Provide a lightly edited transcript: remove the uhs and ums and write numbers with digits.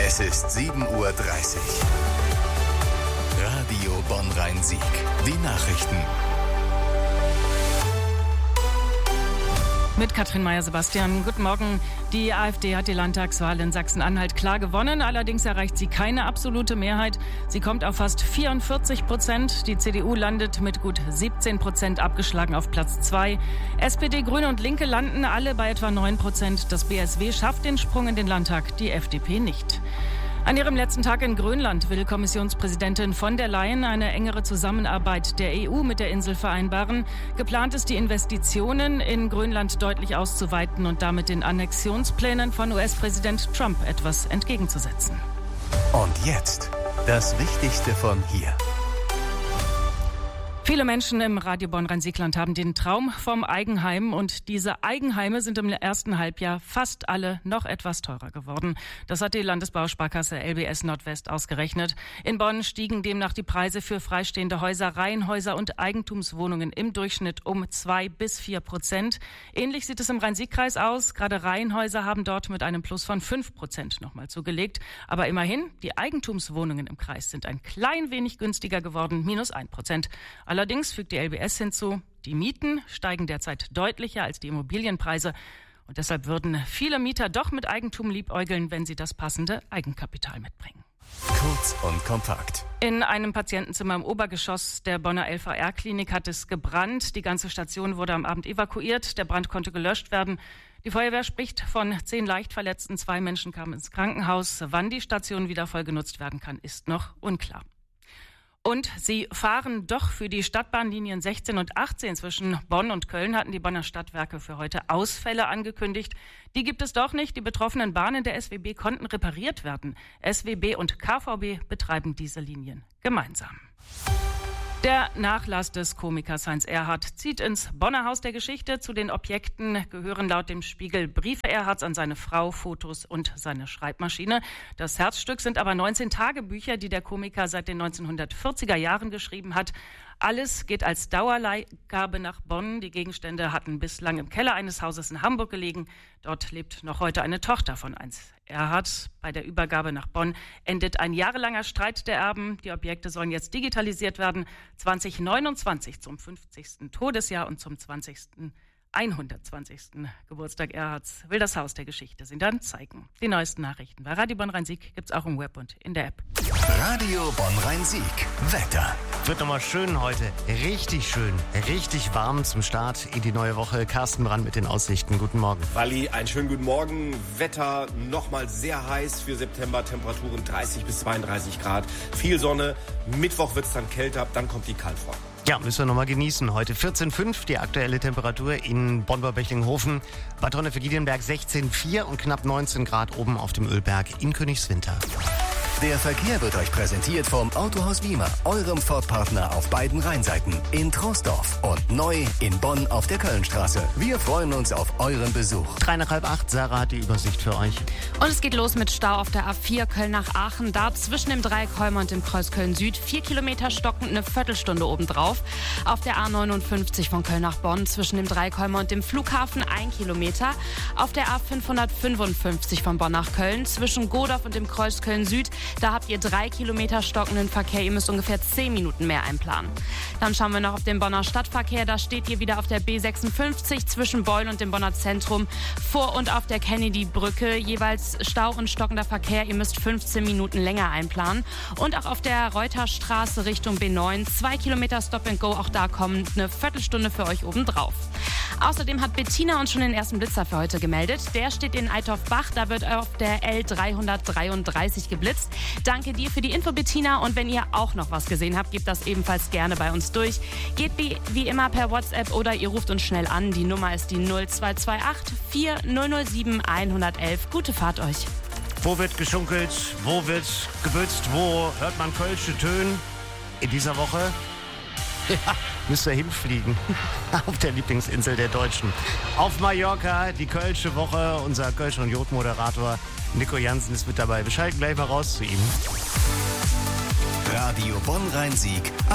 Es ist 7:30 Uhr. Radio Bonn-Rhein-Sieg. Die Nachrichten. Mit Katrin Meyer-Sebastian. Guten Morgen. Die AfD hat die Landtagswahl in Sachsen-Anhalt klar gewonnen. Allerdings erreicht sie keine absolute Mehrheit. Sie kommt auf fast 44%. Die CDU landet mit gut 17% abgeschlagen auf Platz 2. SPD, Grüne und Linke landen alle bei etwa 9%. Das BSW schafft den Sprung in den Landtag, die FDP nicht. An ihrem letzten Tag in Grönland will Kommissionspräsidentin von der Leyen eine engere Zusammenarbeit der EU mit der Insel vereinbaren. Geplant ist, die Investitionen in Grönland deutlich auszuweiten und damit den Annexionsplänen von US-Präsident Trump etwas entgegenzusetzen. Und jetzt das Wichtigste von hier. Viele Menschen im Radio Bonn-Rhein-Sieg-Land haben den Traum vom Eigenheim und diese Eigenheime sind im ersten Halbjahr fast alle noch etwas teurer geworden. Das hat die Landesbausparkasse LBS Nordwest ausgerechnet. In Bonn stiegen demnach die Preise für freistehende Häuser, Reihenhäuser und Eigentumswohnungen im Durchschnitt um 2-4%. Ähnlich sieht es im Rhein-Sieg-Kreis aus. Gerade Reihenhäuser haben dort mit einem Plus von 5% nochmal zugelegt. Aber immerhin, die Eigentumswohnungen im Kreis sind ein klein wenig günstiger geworden, -1%. Allerdings fügt die LBS hinzu, die Mieten steigen derzeit deutlicher als die Immobilienpreise. Und deshalb würden viele Mieter doch mit Eigentum liebäugeln, wenn sie das passende Eigenkapital mitbringen. Kurz und kompakt. In einem Patientenzimmer im Obergeschoss der Bonner LVR-Klinik hat es gebrannt. Die ganze Station wurde am Abend evakuiert. Der Brand konnte gelöscht werden. Die Feuerwehr spricht von 10 Leichtverletzten. 2 Menschen kamen ins Krankenhaus. Wann die Station wieder voll genutzt werden kann, ist noch unklar. Und sie fahren doch für die Stadtbahnlinien 16 und 18 zwischen Bonn und Köln, hatten die Bonner Stadtwerke für heute Ausfälle angekündigt. Die gibt es doch nicht. Die betroffenen Bahnen der SWB konnten repariert werden. SWB und KVB betreiben diese Linien gemeinsam. Der Nachlass des Komikers Heinz Erhardt zieht ins Bonner Haus der Geschichte. Zu den Objekten gehören laut dem Spiegel Briefe Erhardts an seine Frau, Fotos und seine Schreibmaschine. Das Herzstück sind aber 19 Tagebücher, die der Komiker seit den 1940er Jahren geschrieben hat. Alles geht als Dauerleihgabe nach Bonn. Die Gegenstände hatten bislang im Keller eines Hauses in Hamburg gelegen. Dort lebt noch heute eine Tochter von Heinz Erhardt. Bei der Übergabe nach Bonn endet ein jahrelanger Streit der Erben. Die Objekte sollen jetzt digitalisiert werden. 2029 zum 50. Todesjahr und zum 120. Geburtstag Erhardts will das Haus der Geschichte sie dann zeigen. Die neuesten Nachrichten bei Radio Bonn-Rhein-Sieg gibt's auch im Web und in der App. Radio Bonn-Rhein-Sieg. Wetter. Wird nochmal schön heute. Richtig schön. Richtig warm zum Start in die neue Woche. Carsten Brand mit den Aussichten. Guten Morgen. Walli, einen schönen guten Morgen. Wetter nochmal sehr heiß für September. Temperaturen 30 bis 32 Grad. Viel Sonne. Mittwoch wird's dann kälter. Dann kommt die Kaltfront. Ja, müssen wir nochmal genießen. Heute 14,5 die aktuelle Temperatur in Bonn-Bechlinghofen. Bad Tonne für Giedienberg 16,4 und knapp 19 Grad oben auf dem Ölberg in Königswinter. Der Verkehr wird euch präsentiert vom Autohaus Wiemer, eurem Ford-Partner auf beiden Rheinseiten, in Troisdorf und neu in Bonn auf der Kölnstraße. Wir freuen uns auf euren Besuch. 7:45, Sarah hat die Übersicht für euch. Und es geht los mit Stau auf der A4 Köln nach Aachen. Da zwischen dem Dreieck Heum und dem Kreuz Köln-Süd 4 Kilometer stockend, eine Viertelstunde obendrauf. Auf der A59 von Köln nach Bonn zwischen dem Dreieck Heum und dem Flughafen 1 Kilometer. Auf der A555 von Bonn nach Köln zwischen Godorf und dem Kreuz Köln-Süd. Da habt ihr 3 Kilometer stockenden Verkehr. Ihr müsst ungefähr 10 Minuten mehr einplanen. Dann schauen wir noch auf den Bonner Stadtverkehr. Da steht ihr wieder auf der B56 zwischen Beul und dem Bonner Zentrum. Vor und auf der Kennedy-Brücke jeweils Stau und stockender Verkehr. Ihr müsst 15 Minuten länger einplanen. Und auch auf der Reuterstraße Richtung B9 2 Kilometer Stop and Go. Auch da kommt eine Viertelstunde für euch obendrauf. Außerdem hat Bettina uns schon den ersten Blitzer für heute gemeldet. Der steht in Eitorf-Bach. Da wird auf der L333 geblitzt. Danke dir für die Info, Bettina. Und wenn ihr auch noch was gesehen habt, gebt das ebenfalls gerne bei uns durch. Geht wie immer per WhatsApp oder ihr ruft uns schnell an. Die Nummer ist die 0228 4007 111. Gute Fahrt euch. Wo wird geschunkelt? Wo wird gebützt? Wo hört man kölsche Töne? In dieser Woche müsst ihr hinfliegen auf der Lieblingsinsel der Deutschen. Auf Mallorca, die Kölsche Woche. Unser Kölsch- und Jod-Moderator Nico Jansen ist mit dabei. Wir schalten gleich mal raus zu ihm. Radio Bonn-Rhein-Sieg